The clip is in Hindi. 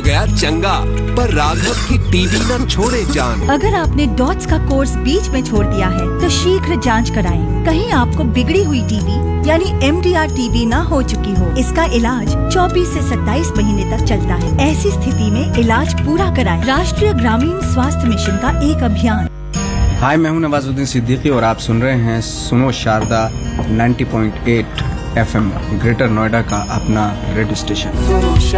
गया चंगा, पर राघव की टीबी न छोड़े जान। अगर आपने डॉट्स का कोर्स बीच में छोड़ दिया है तो शीघ्र जांच कराएं। कहीं आपको बिगड़ी हुई टीबी यानी MDR टीबी न हो चुकी हो। इसका इलाज 24 से 27 महीने तक चलता है। ऐसी स्थिति में इलाज पूरा कराएं। राष्ट्रीय ग्रामीण स्वास्थ्य मिशन का एक अभियान। हाय, मैं हूं नवाजुद्दीन सिद्दीकी और आप सुन रहे हैं सुनो शारदा 90.8 FM ग्रेटर नोएडा का अपना रेडियो स्टेशन।